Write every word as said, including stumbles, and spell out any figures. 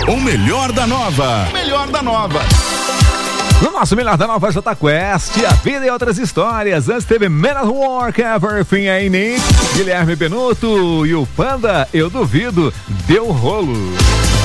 O melhor da nova. Melhor da nova. No nosso Melhor da Nova Jota Quest, a vida e outras histórias. Antes teve Men at Work, Everything I Need, Guilherme Benuto e o Panda, Eu Duvido, Deu Rolo.